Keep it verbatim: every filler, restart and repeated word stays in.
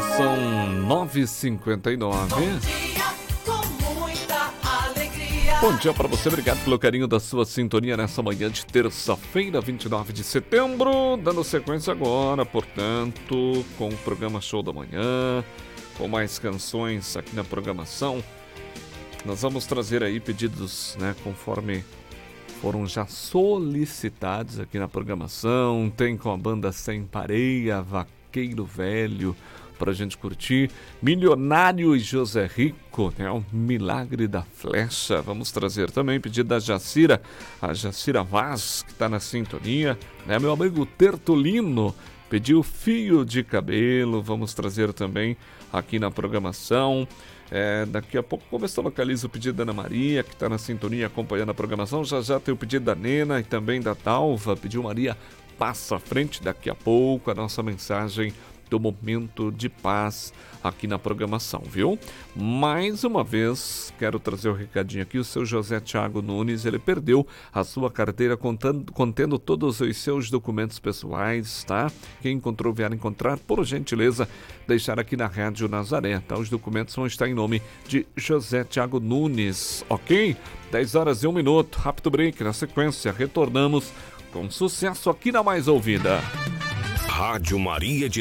são nove e cinquenta e nove. Bom dia, com muita alegria. Bom dia para você, obrigado pelo carinho da sua sintonia nessa manhã de terça-feira, vinte e nove de setembro. Dando sequência agora, portanto, com o programa Show da Manhã, com mais canções aqui na programação. Nós vamos trazer aí pedidos, né, conforme foram já solicitados aqui na programação. Tem com a banda Sem Pareia, Vaqueiro Velho, pra gente curtir. Milionário e José Rico, né, o Milagre da Flecha. Vamos trazer também pedido da Jacira, a Jacira Vaz, que tá na sintonia, né, meu amigo Tertulino pediu Fio de Cabelo. Vamos trazer também aqui na programação. É, daqui a pouco, vamos ver se eu localizo o pedido da Ana Maria, que está na sintonia acompanhando a programação. Já já tem o pedido da Nena e também da Dalva. Pediu Maria, passa à frente. Daqui a pouco a nossa mensagem do Momento de Paz aqui na programação, viu? Mais uma vez, quero trazer o um recadinho aqui. O seu José Thiago Nunes, ele perdeu a sua carteira contando, contendo todos os seus documentos pessoais, tá? Quem encontrou, vier encontrar, por gentileza, deixar aqui na Rádio Nazaré, tá? Os documentos vão estar em nome de José Thiago Nunes, ok? dez horas e um minuto, rápido break. Na sequência, retornamos com sucesso aqui na Mais Ouvida. Rádio Maria de